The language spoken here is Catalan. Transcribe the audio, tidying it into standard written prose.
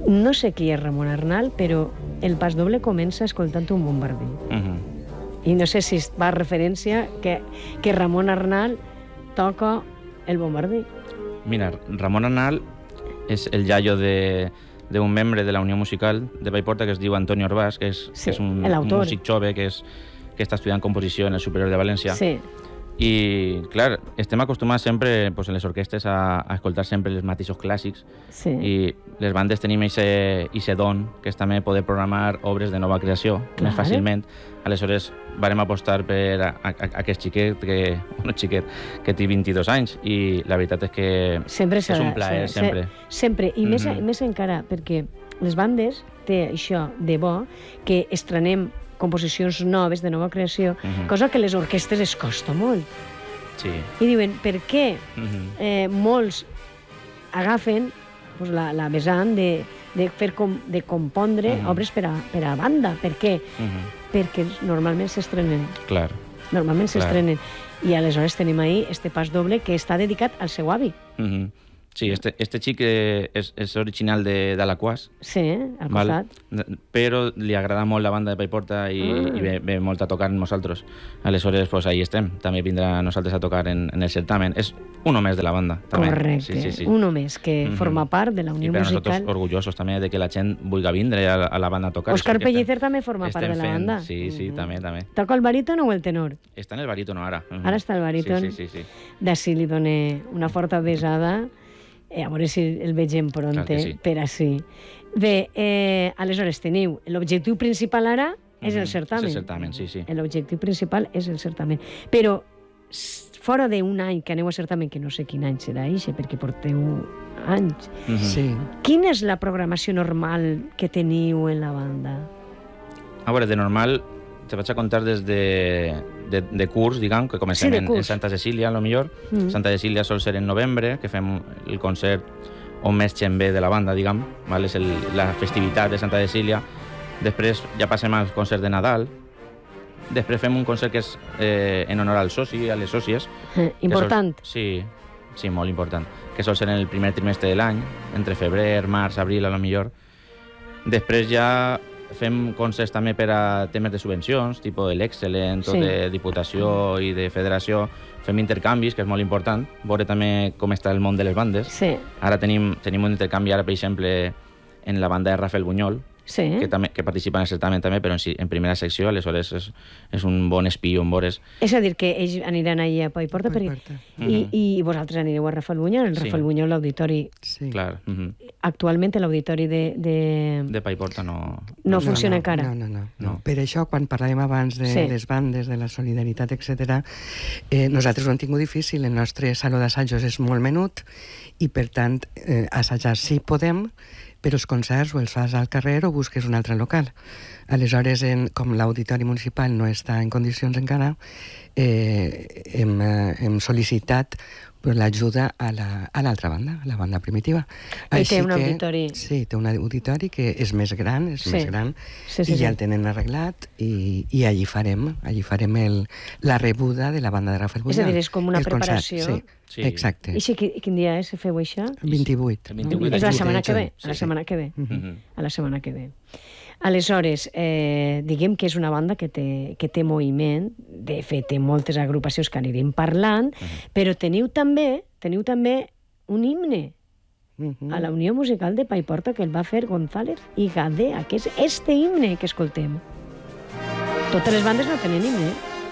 No sé qui és Ramon Arnal, però el pas doble comença escoltant un bombardí. I no sé si va a referència que Ramon Arnal toca el bombardí. Mira, Ramon Arnal és el iaio d'un membre de la Unió Musical de Paiporta que es diu Antonio Orbàs, que és un músic jove que està estudiant composició en el Superior de València. Sí. I, clar, estem acostumats sempre en les orquestres a escoltar sempre els mateixos clàssics, i les bandes tenim aquest don, que és també poder programar obres de nova creació més fàcilment. Aleshores, vàrem apostar per aquest xiquet, que té 22 anys, i la veritat és que és un plaer, sempre. Sempre, i més encara, perquè les bandes té això de bo, que estrenem composicions noves, de nova creació, cosa que les orquestres es costa molt. Sí. I diuen, per què molts agafen la vessant de compondre obres per a banda? Per què? Perquè normalment s'estrenen. Clar. Normalment s'estrenen. I aleshores tenim ahí este pas doble que està dedicat al seu avi. Sí, este xic és original d'Alaquàs. Sí, al costat. Però li agrada molt la banda de Paiporta i ve molt a tocar amb nosaltres. Aleshores, ahí estem. També vindrà a nosaltres a tocar en el certamen. És uno més de la banda. Correcte, uno més, que forma part de la Unió Musical. I per nosaltres orgullosos també de que la gent vulgui vindre a la banda a tocar. Òscar Pellicer també forma part de la banda. Sí, també. Toca el baríton o el tenor? Està en el baríton ara. Ara està el baríton. Sí. D'ací li dona una forta besada. A veure si el vegem pronte, per així. Bé, aleshores teniu, l'objectiu principal ara és el certamen. És el certamen, sí. L'objectiu principal és el certamen. Però, fora d'un any que aneu a certamen, que no sé quin any serà això, perquè porteu anys, quina és la programació normal que teniu en la banda? A veure, de normal, te vaig a contar des de curs, diguem, que comencem en Santa Cecília, a lo millor. Santa Cecília sol ser en novembre, que fem el concert on més gent ve de la banda, diguem. És la festivitat de Santa Cecília. Després ja passem al concert de Nadal. Després fem un concert que és en honor al soci, a les sòcies. Important. Sí, molt important. Que sol ser en el primer trimestre de l'any, entre febrer, març, abril, a lo millor. Després ja fem concerts també per a temes de subvencions, tipus de l'Excel·lent, o de Diputació i de Federació. Fem intercanvis, que és molt important, veure també com està el món de les bandes. Ara tenim un intercanvi, ara, per exemple, en la banda de Rafael Buñol, que participa en el certamen també, però en primera secció, aleshores és un bon espió en vores. És a dir, que ells aniran allà a Paiporta, i vosaltres anireu a Rafael Buñol, el Rafael Buñol, l'auditori... Clar. Actualment l'auditori de Paiporta no funciona encara. No. Per això, quan parlàvem abans de les bandes, de la solidaritat, etc., nosaltres ho hem tingut difícil. El nostre saló d'assajos és molt menut i, per tant, assajar sí podem, però els concerts o els fas al carrer o busques un altre local. Aleshores, com l'auditori municipal no està en condicions encara, hem sol·licitat l'ajuda a l'altra banda, a la banda primitiva. I té un auditori. Sí, té un auditori que és més gran, i ja el tenen arreglat, i allí farem la rebuda de la banda de Rafael Buñol. És a dir, és com una preparació. Sí, exacte. I quin dia feu això? 28. És la setmana que ve. A la setmana que ve. Aleshores, diguem que és una banda que té moviment, de fet té moltes agrupacions que anirem parlant, però teniu també un himne a la Unió Musical de Paiporta que el va fer González i Gadea, que és este himne que escoltem. Totes les bandes no tenen himne,